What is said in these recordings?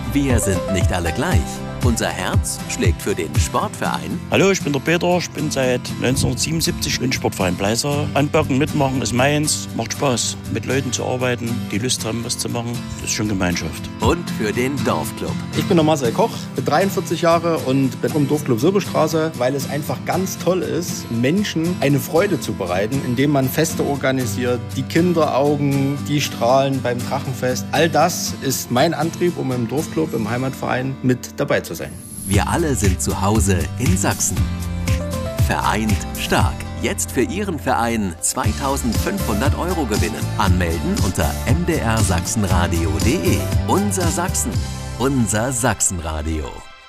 Wir sind nicht alle gleich. Unser Herz schlägt für den Sportverein. Hallo, ich bin der Peter. Ich bin seit 1977 im Sportverein Bleiser. Anpacken, mitmachen ist meins. Macht Spaß, mit Leuten zu arbeiten, die Lust haben, was zu machen. Das ist schon Gemeinschaft. Und für den Dorfclub. Ich bin der Marcel Koch, bin 43 Jahre und bin vom Dorfclub Silberstraße, weil es einfach ganz toll ist, Menschen eine Freude zu bereiten, indem man Feste organisiert, die Kinderaugen, die strahlen beim Drachenfest. All das ist mein Antrieb, um im Dorfclub, im Heimatverein mit dabei zu sein. Wir alle sind zu Hause in Sachsen. Vereint stark. Jetzt für Ihren Verein 2.500 € gewinnen. Anmelden unter mdrsachsenradio.de. Unser Sachsen. Unser Sachsenradio.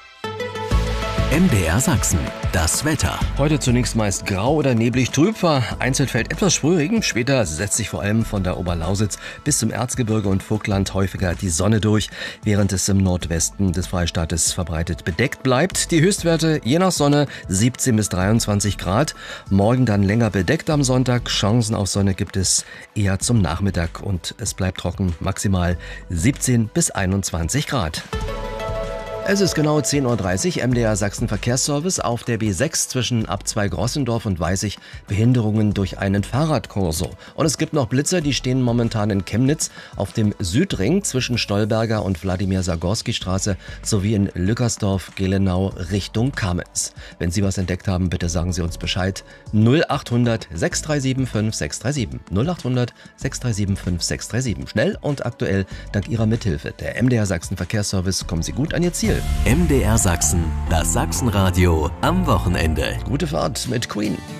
MDR Sachsen. Das Wetter. Heute zunächst meist grau oder neblig trüb, vereinzelt fällt etwas Sprühregen. Später setzt sich vor allem von der Oberlausitz bis zum Erzgebirge und Vogtland häufiger die Sonne durch, während es im Nordwesten des Freistaates verbreitet bedeckt bleibt. Die Höchstwerte je nach Sonne 17 bis 23 Grad. Morgen dann länger bedeckt am Sonntag. Chancen auf Sonne gibt es eher zum Nachmittag und es bleibt trocken, maximal 17 bis 21 Grad. Es ist genau 10.30 Uhr, MDR Sachsen Verkehrsservice auf der B6 zwischen Abzweig Rossendorf und Weißig, Behinderungen durch einen Fahrradkorso. Und es gibt noch Blitzer, die stehen momentan in Chemnitz auf dem Südring zwischen Stolberger und Wladimir-Sagorski-Straße sowie in Lückersdorf-Gelenau Richtung Kamenz. Wenn Sie was entdeckt haben, bitte sagen Sie uns Bescheid. 0800 637 5637. 0800 637 5637. Schnell und aktuell dank Ihrer Mithilfe. Der MDR Sachsen Verkehrsservice, kommen Sie gut an Ihr Ziel. MDR Sachsen, das Sachsenradio am Wochenende. Gute Fahrt mit Queen.